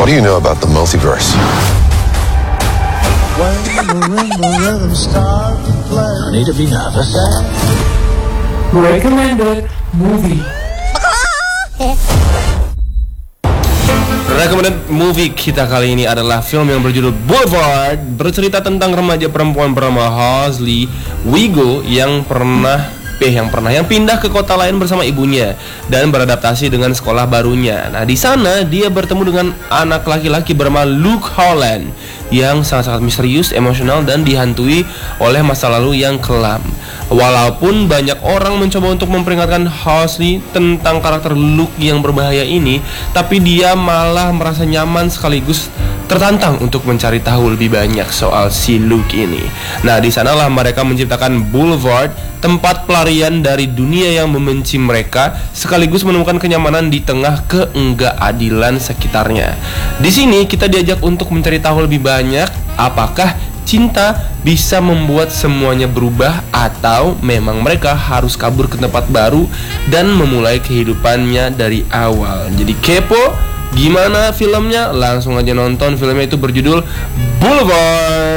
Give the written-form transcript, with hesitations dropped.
What do you know about the multiverse? No need to be nervous. Recommended movie. Recommended movie kita kali ini adalah film yang berjudul Boulevard, bercerita tentang remaja perempuan bernama Halsey Wigo yang pindah ke kota lain bersama ibunya dan beradaptasi dengan sekolah barunya. Nah, di sana dia bertemu dengan anak laki-laki bernama Luke Holland yang sangat-sangat misterius, emosional, dan dihantui oleh masa lalu yang kelam. Walaupun banyak orang mencoba untuk memperingatkan Halsey tentang karakter Luke yang berbahaya ini, tapi dia malah merasa nyaman sekaligus tertantang untuk mencari tahu lebih banyak soal si Luke ini. Nah, di sanalah mereka menciptakan Boulevard, tempat pelarian dari dunia yang membenci mereka, sekaligus menemukan kenyamanan di tengah keenggaadilan sekitarnya. Di sini kita diajak untuk mencari tahu lebih banyak, apakah cinta bisa membuat semuanya berubah atau memang mereka harus kabur ke tempat baru dan memulai kehidupannya dari awal. Jadi kepo gimana filmnya? Langsung aja nonton. Filmnya itu berjudul Boulevard.